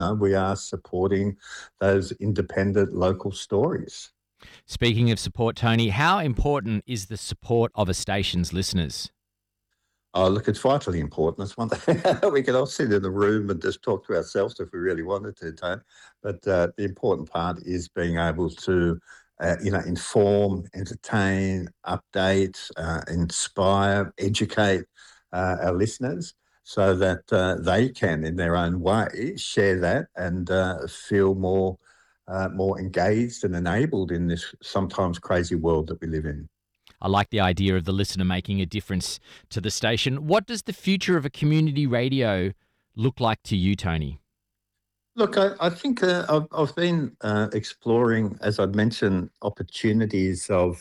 we are supporting those independent local stories. Speaking of support, Tony, how important is the support of a station's listeners? Oh, look, it's vitally important. It's one thing we could all sit in a room and just talk to ourselves if we really wanted to, Tone. But the important part is being able to, inform, entertain, update, inspire, educate our listeners so that they can, in their own way, share that and feel more engaged and enabled in this sometimes crazy world that we live in. I like the idea of the listener making a difference to the station. What does the future of a community radio look like to you, Tony? Look, I think I've been exploring, as I'd mentioned, opportunities of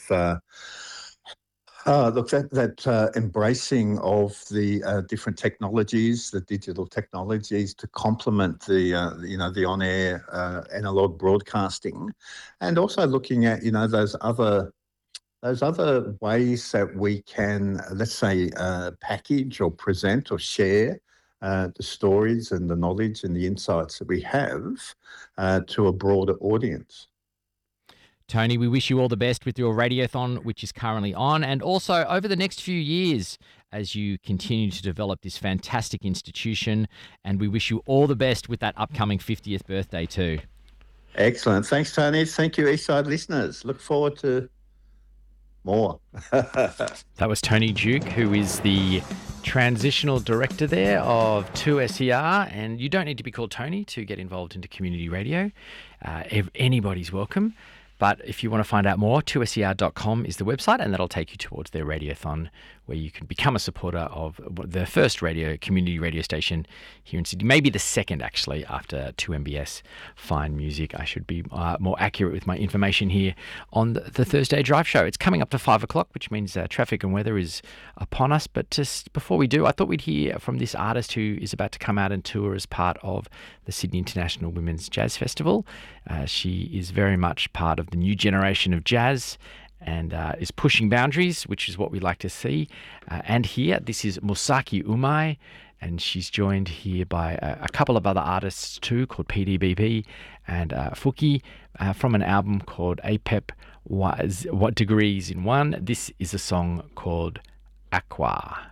that embracing of the different technologies, the digital technologies to complement the on-air analog broadcasting, and also looking at those other ways that we can, let's say, package or present or share the stories and the knowledge and the insights that we have to a broader audience. Tony, we wish you all the best with your radiothon, which is currently on, and also over the next few years as you continue to develop this fantastic institution. And we wish you all the best with that upcoming 50th birthday too. Excellent. Thanks, Tony. Thank you, Eastside listeners. Look forward to more. That was Tony Duke, who is the transitional director there of 2SER. And you don't need to be called Tony to get involved into community radio. Anybody's welcome. But if you want to find out more, 2ser.com is the website, and that'll take you towards their radiothon, where you can become a supporter of the first community radio station here in Sydney. Maybe the second, actually, after 2MBS Fine Music. I should be more accurate with my information here on the Thursday Drive Show. It's coming up to 5 o'clock, which means traffic and weather is upon us. But just before we do, I thought we'd hear from this artist who is about to come out and tour as part of the Sydney International Women's Jazz Festival. She is very much part of the new generation of jazz and is pushing boundaries, which is what we like to see. And here, this is Musaki Umai, and she's joined here by a couple of other artists too, called PDBP and Fuki, from an album called APEP What Degrees in One. This is a song called Aqua.